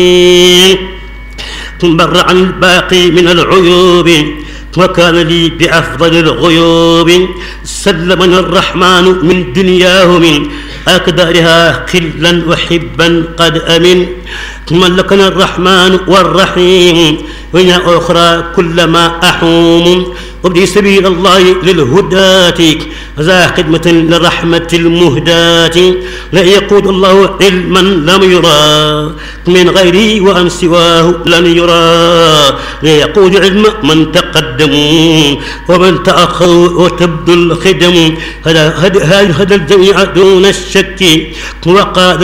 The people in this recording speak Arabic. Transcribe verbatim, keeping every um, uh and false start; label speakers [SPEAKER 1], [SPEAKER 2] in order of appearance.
[SPEAKER 1] تبرع عن الباقي من العيوب وكان لي بأفضل الغيوب. سلمني الرحمن من دنياه من أكدارها قلا وحبا قد أمن. ملكنا الرحمن والرحيم وإن أخرى كلما أحوم. وابدي سبيل الله للهداة ذا خدمة للرحمة المهداة. لا يقود الله علما لم يرى من غيري وأن سواه لن يرى. لا يقود علم من تقدموا ومن تأخروا وتبدو الخدم. هذا هذا الجميع دون الشك وقاد